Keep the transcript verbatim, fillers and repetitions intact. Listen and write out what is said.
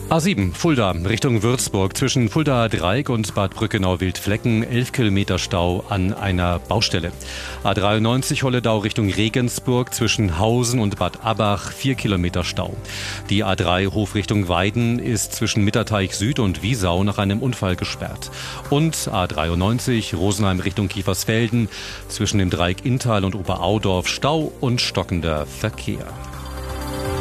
A sieben, Fulda, Richtung Würzburg. Zwischen Fuldaer Dreieck und Bad Brückenau-Wildflecken elf Kilometer Stau an einer Baustelle. A dreiundneunzig, Holledau Richtung Regensburg. Zwischen Hausen und Bad Abbach vier Kilometer Stau. Die A drei Hof Richtung Weiden ist zwischen Mitterteich Süd und Wiesau nach einem Unfall gesperrt. Und A dreiundneunzig, Rosenheim Richtung Kiefersfelden. Zwischen dem Dreieck Inntal und Oberaudorf Stau und stockender Verkehr.